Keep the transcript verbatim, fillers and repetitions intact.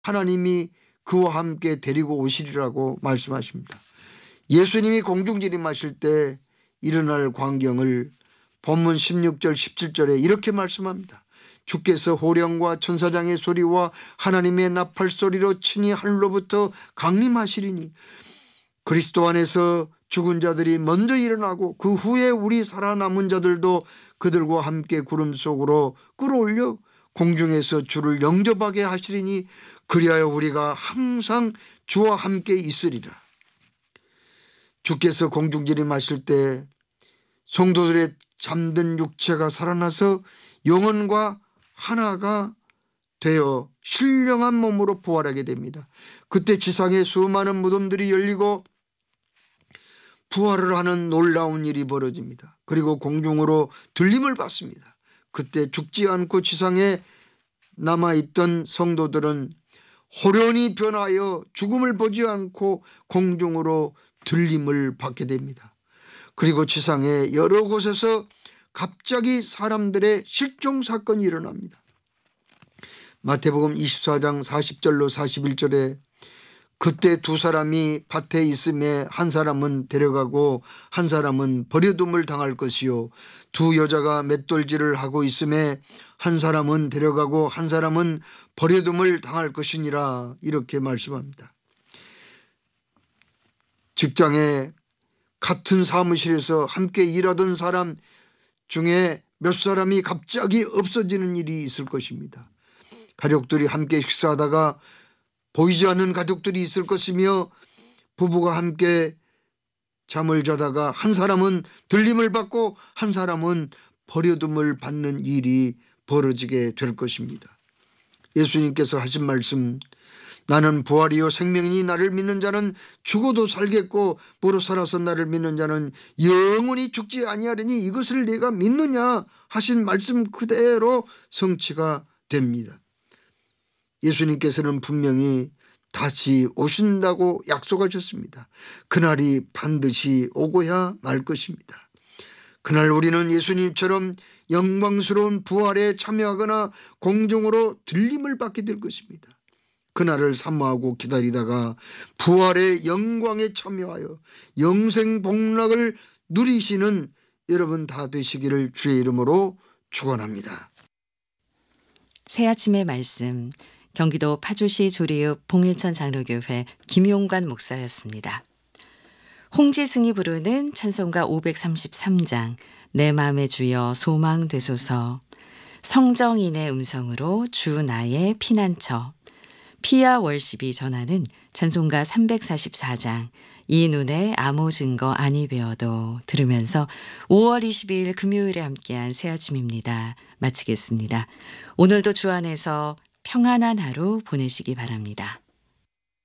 하나님이 그와 함께 데리고 오시리라고 말씀하십니다. 예수님이 공중재림하실 때 일어날 광경을 본문 십육 절 십칠 절에 이렇게 말씀합니다. 주께서 호령과 천사장의 소리와 하나님의 나팔 소리로 친히 하늘로부터 강림하시리니 그리스도 안에서 죽은 자들이 먼저 일어나고 그 후에 우리 살아남은 자들도 그들과 함께 구름 속으로 끌어올려 공중에서 주를 영접하게 하시리니 그리하여 우리가 항상 주와 함께 있으리라. 주께서 공중재림하실 때 성도들의 잠든 육체가 살아나서 영혼과 하나가 되어 신령한 몸으로 부활하게 됩니다. 그때 지상의 수많은 무덤들이 열리고 부활을 하는 놀라운 일이 벌어집니다. 그리고 공중으로 들림을 받습니다. 그때 죽지 않고 지상에 남아있던 성도들은 호련히 변하여 죽음을 보지 않고 공중으로 들림을 받게 됩니다. 그리고 지상의 여러 곳에서 갑자기 사람들의 실종 사건이 일어납니다. 마태복음 이십사 장 사십 절로 사십일 절에 그때 두 사람이 밭에 있음에 한 사람은 데려가고 한 사람은 버려둠을 당할 것이요 두 여자가 맷돌질을 하고 있음에 한 사람은 데려가고 한 사람은 버려둠을 당할 것이니라 이렇게 말씀합니다. 직장에 같은 사무실에서 함께 일하던 사람 중에 몇 사람이 갑자기 없어지는 일이 있을 것입니다. 가족들이 함께 식사하다가 보이지 않는 가족들이 있을 것이며 부부가 함께 잠을 자다가 한 사람은 들림을 받고 한 사람은 버려둠을 받는 일이 벌어지게 될 것입니다. 예수님께서 하신 말씀 나는 부활이요 생명이니 나를 믿는 자는 죽어도 살겠고 무릇 살아서 나를 믿는 자는 영원히 죽지 아니하리니 이것을 네가 믿느냐 하신 말씀 그대로 성취가 됩니다. 예수님께서는 분명히 다시 오신다고 약속하셨습니다. 그날이 반드시 오고야 말 것입니다. 그날 우리는 예수님처럼 영광스러운 부활에 참여하거나 공중으로 들림을 받게 될 것입니다. 그날을 사모하고 기다리다가 부활의 영광에 참여하여 영생 복락을 누리시는 여러분 다 되시기를 주의 이름으로 축원합니다. 새아침의 말씀 경기도 파주시 조리읍 봉일천 장로교회 김용관 목사였습니다. 홍지승이 부르는 찬송가 오백삼십삼 장 내 마음의 주여 소망 되소서 성정인의 음성으로 주 나의 피난처 피아 월십이 전하는 찬송가 삼백사십사 장 이 눈에 아무 증거 아니 배워도 들으면서 오월 이십이일 금요일에 함께한 새아침입니다. 마치겠습니다. 오늘도 주 안에서 평안한 하루 보내시기 바랍니다.